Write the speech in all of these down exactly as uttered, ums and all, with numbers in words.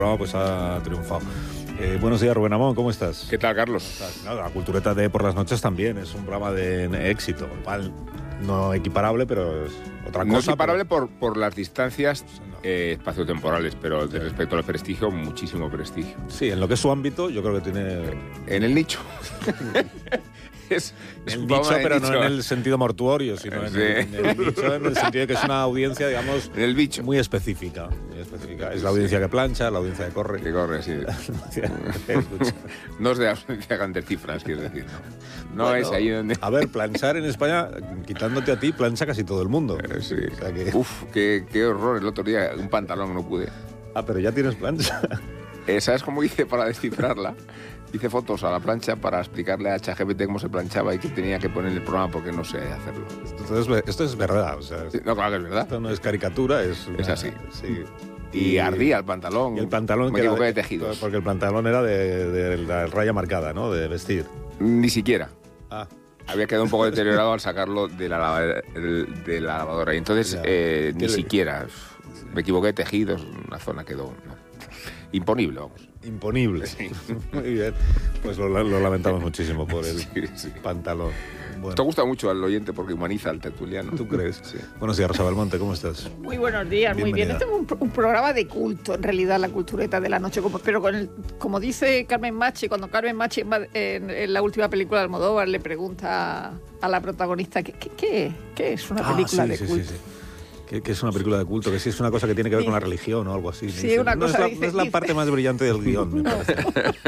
pues ha triunfado. Eh, buenos días, Rubén Amón, ¿cómo estás? ¿Qué tal, Carlos? No, la cultureta de por las noches también es un programa de éxito, igual no equiparable, pero es otra cosa. No equiparable pero... por, por las distancias eh, espaciotemporales, pero de respecto al prestigio, muchísimo prestigio. Sí, en lo que es su ámbito, yo creo que tiene... En el nicho. es, es el un nicho, pero nicho. no en el sentido mortuorio, sino Sí. en, el, en el nicho, en el sentido de que es una audiencia, digamos, en el bicho. muy específica, muy específica. Es la audiencia que plancha, la audiencia que corre. Que corre, sí. No es de la audiencia grandes cifras, quiero decir. No, no bueno, es ahí donde... A ver, planchar en España, quitándote a ti, plancha casi todo el mundo. Eh, sí. O sea que... Uf, qué, qué horror. El otro día, un pantalón no pude. Ah, pero ya tienes plancha. Eh, ¿Sabes cómo hice para descifrarla? Hice fotos a la plancha para explicarle a ChatGPT cómo se planchaba y que tenía que poner el programa porque no sé hacerlo. Esto es, esto es verdad. O sea, Sí, no, claro que es verdad. Esto no es caricatura, es, una, Es así. Sí. Y, y ardía el pantalón. Y el pantalón me que equivoqué era de tejidos. Porque el pantalón era de, de, de la raya marcada, ¿no? De vestir. Ni siquiera. Ah. Había quedado un poco deteriorado al sacarlo de la, lava, de la lavadora. Y entonces, Ya. eh, ni ¿Qué le- siquiera. Me equivoqué de tejidos, una zona quedó no, imponible, vamos. Imponible. Sí. Muy bien. Pues lo, lo lamentamos muchísimo por el Sí, sí. pantalón. Bueno, Esto gusta mucho al oyente porque humaniza al tertuliano. ¿tú crees? Sí. Buenos días, Rosa Belmonte, ¿cómo estás? Muy buenos días, muy bien. Bienvenida. Este es un, pro- un programa de culto, en realidad, la cultureta de la noche. Como, pero con el, como dice Carmen Machi, cuando Carmen Machi en, en- en la última película de Almodóvar le pregunta a la protagonista ¿qué, qué, qué, qué es una película ah, sí, de sí, culto? sí, sí. Que, que es una película de culto, que sí es una cosa que tiene que ver con la religión o algo así. Sí, Dice, una no cosa es la, dice- no es la dice- parte más brillante del guión, me No. parece.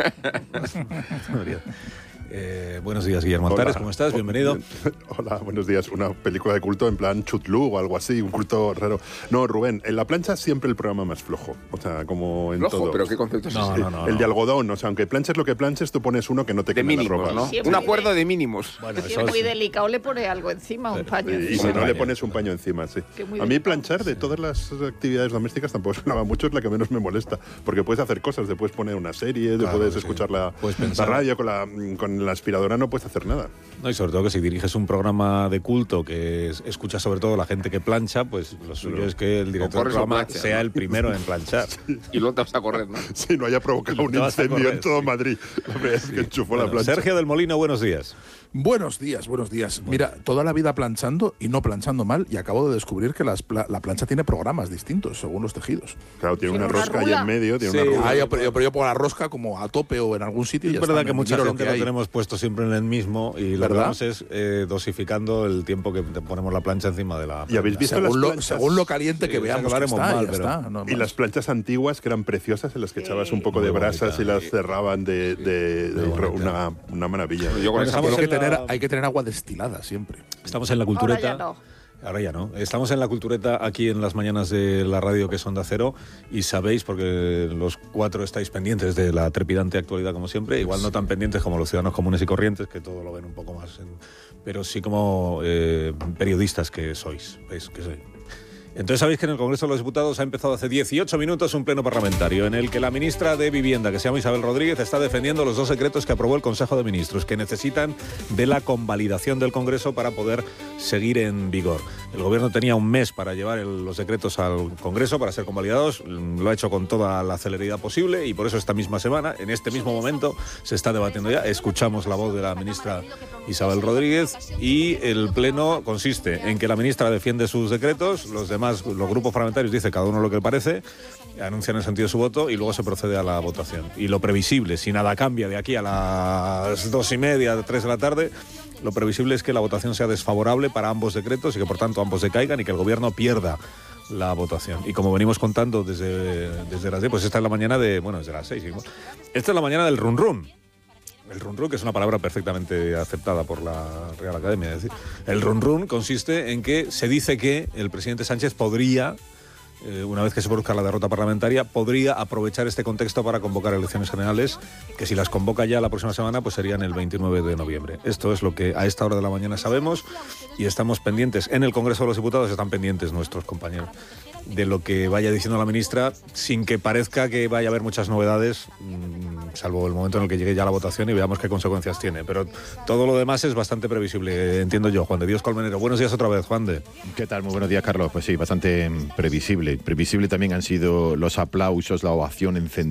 Eh, buenos días, Guillermo Altares, ¿cómo estás? Bienvenido. Hola, buenos días. Una película de culto en plan Chutlu o algo así, un culto raro. No, Rubén, en La Plancha siempre el programa más flojo. O sea, como en Flojo, todo. pero ¿qué concepto es No, ese? no, no. el de algodón, o sea, aunque planches lo que planches, tú pones uno que no te De queme la mínimos, ropa. ¿no? Sí, Un muy acuerdo de- de mínimos. Bueno, Si eso es muy es- delicado, le pone algo encima, un paño. Y, y encima. si no, paño, le pones un sí. paño encima, sí. Que muy A mí delicado. planchar de todas las actividades domésticas tampoco sonaba mucho, es la que menos me molesta. Porque puedes hacer cosas, te puedes poner una serie, te Claro, puedes sí. escuchar la, Puedes la pensar. radio, con la, con la aspiradora no puedes hacer nada. No, y sobre todo que si diriges un programa de culto que es- escucha sobre todo la gente que plancha, pues lo suyo Claro. es que el director del corres o programa planchas, sea ¿no? el primero en planchar. Y luego te vas a correr, ¿no? Si no haya provocado un Te vas a incendio correr, en todo sí. Madrid. La verdad es que enchufó la Bueno, plancha. Sergio del Molino, buenos días. Buenos días, buenos días. Mira, toda la vida planchando y no planchando mal, y acabo de descubrir que las pla- la plancha tiene programas distintos según los tejidos. Claro, tiene Tiene una una rosca ahí rula. en medio, tiene Sí. una rula. Ah, yo, pero, yo, pero yo pongo la rosca como a tope o en algún sitio. y Es ya verdad está, que me mucha miro gente que lo hay. tenemos puesto siempre en el mismo y lo que ¿Verdad? vamos es eh, dosificando el tiempo que te ponemos la plancha encima de la ¿Y habéis plancha. visto Según las lo, planchas? según lo caliente que Sí, veamos o sea, que que lo está, haremos y mal, ya pero- está, no Y más. las planchas antiguas que eran preciosas, en las que echabas un poco Muy de brasas bonita, y las sí. cerraban de, de- de- Muy bonita. una, una maravilla. Yo con Bueno, esa estamos Hay que, en la- tener, hay que tener agua destilada siempre. Estamos en la Ahora cultureta. ya no. Ahora ya no. Estamos en la cultureta aquí en las mañanas de la radio que son de acero y sabéis, porque los cuatro estáis pendientes de la trepidante actualidad como siempre, igual no tan pendientes como los ciudadanos comunes y corrientes, que todo lo ven un poco más, en- pero sí como eh, periodistas que sois, veis que sois. Entonces sabéis que en el Congreso de los Diputados ha empezado hace dieciocho minutos un pleno parlamentario en el que la ministra de Vivienda, que se llama Isabel Rodríguez, está defendiendo los dos decretos que aprobó el Consejo de Ministros, que necesitan de la convalidación del Congreso para poder seguir en vigor. El Gobierno tenía un mes para llevar el- los decretos al Congreso para ser convalidados, lo ha hecho con toda la celeridad posible y por eso esta misma semana, en este mismo momento, se está debatiendo ya. Escuchamos la voz de la ministra Isabel Rodríguez y el pleno consiste en que la ministra defiende sus decretos, los demás, los grupos parlamentarios dicen cada uno lo que le parece, anuncian el sentido de su voto y luego se procede a la votación. Y lo previsible, si nada cambia de aquí a las dos y media, tres de la tarde, lo previsible es que la votación sea desfavorable para ambos decretos y que por tanto ambos decaigan y que el gobierno pierda la votación. Y como venimos contando desde, desde las diez, pues esta es la mañana de, bueno, desde las seis, seguimos. Esta es la mañana del run run. El run run, que es una palabra perfectamente aceptada por la Real Academia. Es decir, el run run consiste en que se dice que el presidente Sánchez podría, eh, una vez que se produzca la derrota parlamentaria, podría aprovechar este contexto para convocar elecciones generales, que si las convoca ya la próxima semana, pues serían el veintinueve de noviembre. Esto es lo que a esta hora de la mañana sabemos y estamos pendientes. En el Congreso de los Diputados están pendientes nuestros compañeros de lo que vaya diciendo la ministra, sin que parezca que vaya a haber muchas novedades, mmm, salvo el momento en el que llegue ya la votación y veamos qué consecuencias tiene. Pero todo lo demás es bastante previsible, entiendo yo. Juan de Dios Colmenero. Buenos días otra vez, Juan de. ¿Qué tal? Muy buenos días, Carlos. Pues sí, bastante mm, previsible. Previsible también han sido los aplausos, la ovación encendida